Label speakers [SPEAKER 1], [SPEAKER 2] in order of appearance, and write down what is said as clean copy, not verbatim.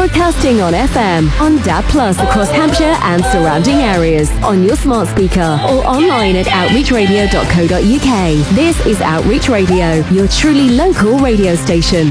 [SPEAKER 1] Broadcasting on FM, on DAB Plus across Hampshire and surrounding areas, on your smart speaker or online at outreachradio.co.uk. This is Outreach Radio, your truly local radio station.